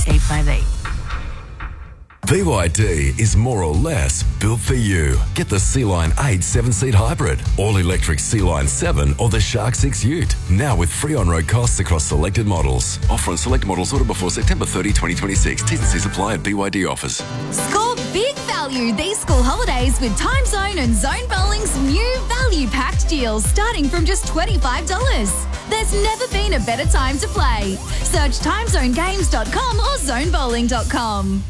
858. BYD is more or less built for you. Get the Sea-Line 8 7-seat hybrid, all-electric Sea-Line 7 or the Shark 6 Ute. Now with free on-road costs across selected models. Offer on select models ordered before September 30, 2026. T's and C's apply at BYD offers. Score big value these school holidays with Time Zone and Zone Bowling's new value-packed deals starting from just $25. There's never been a better time to play. Search timezonegames.com or zonebowling.com.